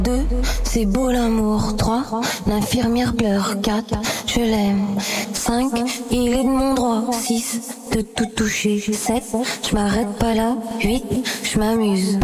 2, c'est beau l'amour. 3, l'infirmière pleure. 4, je l'aime. 5, il est de mon droit. 6, de tout toucher. 7, je m'arrête pas là. 8, je m'amuse.